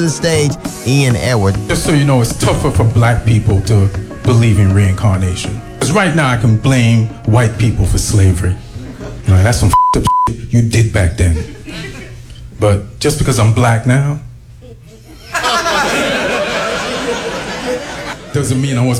the stage, Ian Edwards. Just so you know, it's tougher for black people to believe in reincarnation. Because right now I can blame white people for slavery. That's some up shit you did back then. But just because I'm black now, doesn't mean I was